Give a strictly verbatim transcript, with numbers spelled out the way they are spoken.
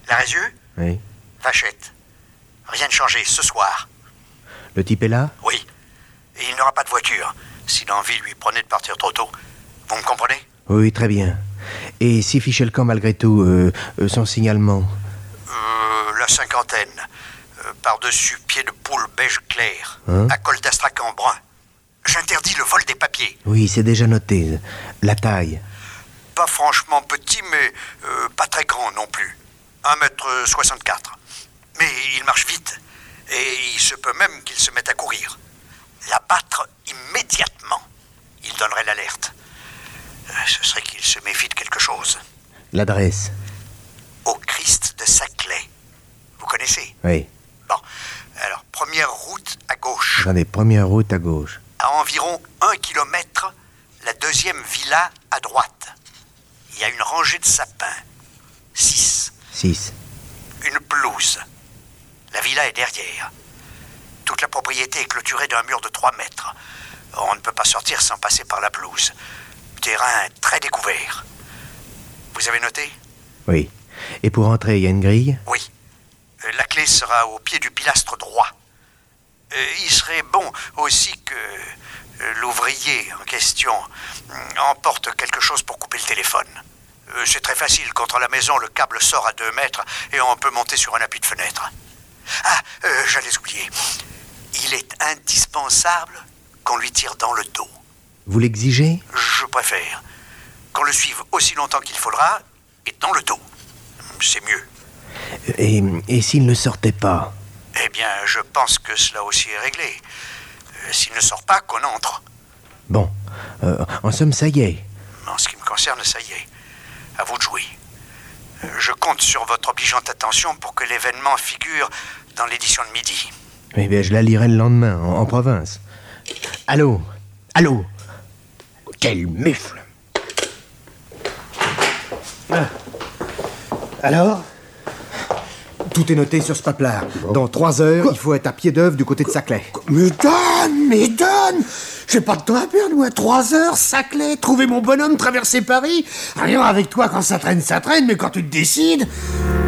La Rézieux? Oui. Vachette. Rien de changé, ce soir. Le type est là? Oui. Et il n'aura pas de voiture, si l'envie lui prenait de partir trop tôt. Vous me comprenez? Oui, très bien. Et si fichait le camp malgré tout, euh, euh, son signalement? Euh, la cinquantaine. Euh, par-dessus pied de poule beige clair. Hein? À col d'astracan brun. J'interdis le vol des papiers. Oui, c'est déjà noté. La taille? Pas franchement petit, mais euh, pas très grand non plus. un mètre soixante-quatre. Mais il marche vite. Et il se peut même qu'il se mette à courir. L'abattre immédiatement. Il donnerait l'alerte. Euh, ce serait qu'il se méfie de quelque chose. L'adresse? Au Christ de Saclay. Vous connaissez? Oui. Bon. Alors, première route à gauche. Attendez, première route à gauche. À environ un kilomètre, la deuxième villa à droite. Il y a une rangée de sapins. Six. Six. Une pelouse. La villa est derrière. Toute la propriété est clôturée d'un mur de trois mètres. On ne peut pas sortir sans passer par la pelouse. Terrain très découvert. Vous avez noté? Oui. Et pour entrer, il y a une grille? Oui. Euh, La clé sera au pied du pilastre droit. Euh, il serait bon aussi que euh, l'ouvrier en question euh, emporte quelque chose pour couper le téléphone. Euh, c'est très facile. Contre la maison, le câble sort à deux mètres et on peut monter sur un appui de fenêtre. Ah, euh, j'allais oublier. Il est indispensable qu'on lui tire dans le dos. Vous l'exigez? Je préfère. Qu'on le suive aussi longtemps qu'il faudra et dans le dos. C'est mieux. Et, et s'il ne sortait pas? Eh bien, je pense que cela aussi est réglé. Euh, S'il ne sort pas, qu'on entre. Bon. Euh, en somme, ça y est. En ce qui me concerne, ça y est. À vous de jouer. Euh, Je compte sur votre obligeante attention pour que l'événement figure dans l'édition de midi. Eh bien, je la lirai le lendemain, en, en province. Allô? Allô? Quel mufle! Ah. Alors? Tout est noté sur ce papier-là. Dans trois heures, Quoi? Il faut être à pied d'œuvre du côté de Saclay. Mais donne, mais donne! J'ai pas de temps à perdre, moi. Trois heures, Saclay, trouver mon bonhomme, traverser Paris. Rien avec toi, quand ça traîne, ça traîne, mais quand tu te décides...